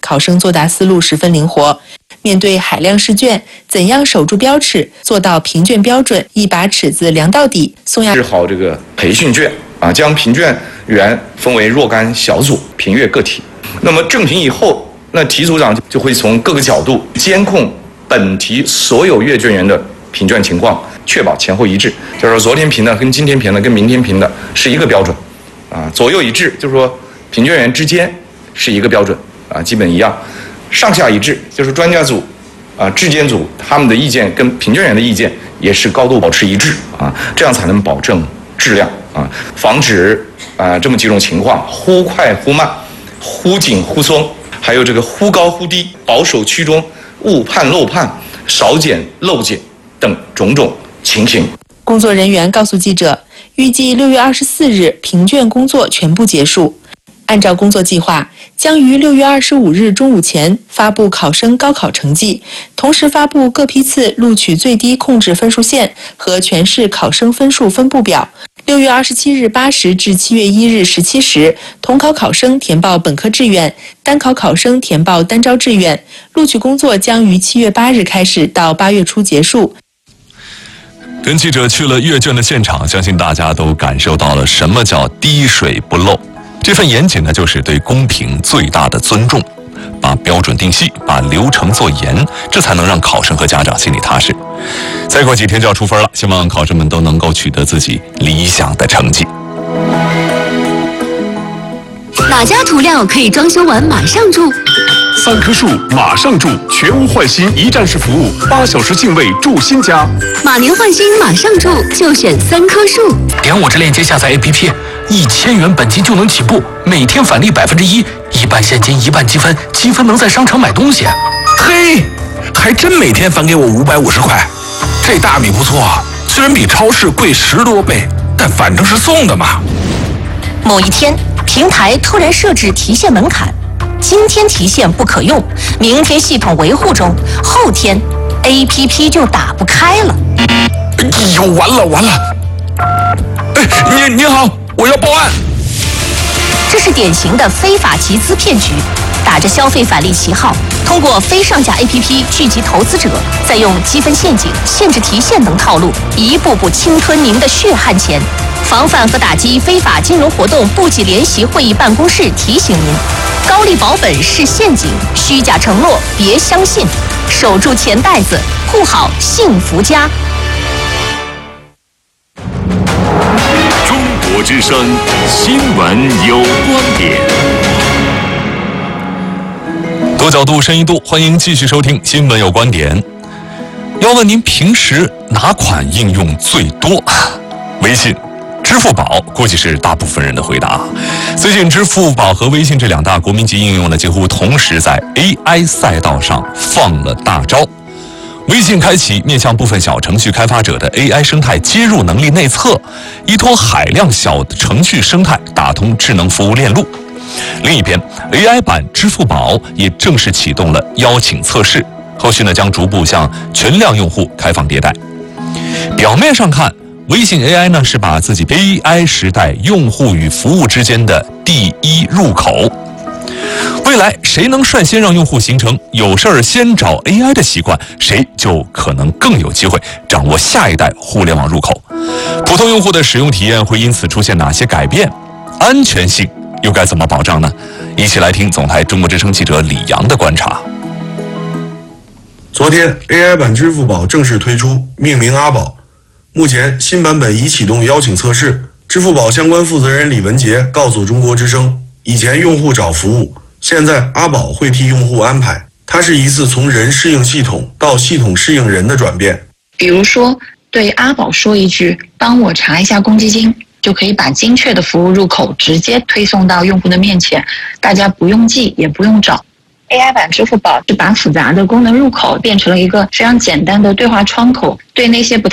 考生作答思路十分灵活。面对海量试卷，怎样守住标尺，做到评卷标准，一把尺子量到底？宋亚制好这个培训卷将评卷员分为若干小组，评阅个体。那么正评以后，那题组长就会从各个角度监控本题所有阅卷员的评卷情况，确保前后一致。就是说，昨天评的跟今天评的跟明天评的是一个标准，左右一致，就是说评卷员之间是一个标准，基本一样。上下一致，就是专家组、质监组他们的意见跟评卷员的意见也是高度保持一致这样才能保证质量防止这么几种情况：忽快忽慢、忽紧忽松，还有这个忽高忽低、保守趋中、误判漏判、少检漏检等种种情形。 工作人员告诉记者，预计6月24日评卷工作全部结束。按照工作计划，将于6月25日中午前发布考生高考成绩，同时发布各批次录取最低控制分数线和全市考生分数分布表。6月27日8时至7月1日17时，统考考生填报本科志愿，单考考生填报单招志愿。录取工作将于7月8日开始，到8月初结束。 跟记者去了阅卷的现场，相信大家都感受到了什么叫滴水不漏。这份严谨呢，就是对公平最大的尊重，把标准定细，把流程做严，这才能让考生和家长心里踏实。再过几天就要出分了，希望考生们都能够取得自己理想的成绩。 哪家涂料可以装修完马上住 ？3棵树马上住，全屋换新一站式服务，8小时净位住新家。 马年换新马上住，就选3棵树。 点我这链接下载 APP，1000元本金就能起步，每天返利1%，一半现金一半积分，积分能在商场买东西。 嘿，还真每天返给我550块，这大米不错啊，虽然比超市贵10多倍，但反正是送的嘛。 某一天，平台突然设置提现门槛，今天提现不可用，明天系统维护中，后天 APP 就打不开了。 哎呦，完了！哎，您好，我要报案。 这是典型的非法集资骗局，打着消费返利旗号，通过非上架 APP 聚集投资者，再用积分陷阱、限制提现等套路，一步步侵吞您的血汗钱。防范和打击非法金融活动部级联席会议办公室提醒您：高利保本是陷阱，虚假承诺别相信，守住钱袋子，护好幸福家。 中国之声新闻有观点， 多角度深一度，欢迎继续收听新闻有观点。要问您平时哪款应用最多？微信、支付宝估计是大部分人的回答。最近支付宝和微信这2大国民级应用呢，几乎同时在 AI 赛道上放了大招。微信开启面向部分小程序开发者的 AI 生态接入能力内测，依托海量小程序生态打通智能服务链路。另一边 AI 版支付宝也正式启动了邀请测试，后续呢将逐步向全量用户开放迭代。表面上看，微信 AI 呢是把自己 AI 时代用户与服务之间的第一入口。未来谁能率先让用户形成有事儿先找 AI 的习惯，谁就可能更有机会掌握下一代互联网入口。普通用户的使用体验会因此出现哪些改变？安全性又该怎么保障呢？一起来听总台中国之声记者李阳的观察。 昨天 AI 版支付宝正式推出，命名阿宝。目前新版本已启动邀请测试。支付宝相关负责人李文杰告诉中国之声，以前用户找服务，现在阿宝会替用户安排，它是一次从人适应系统到系统适应人的转变。 比如说对阿宝说一句帮我查一下公积金，就可以把精确的服务入口直接推送到用户的面前，大家不用记也不用找。AI 版支付宝是把复杂的功能入口变成了一个非常简单的对话窗口，对那些不太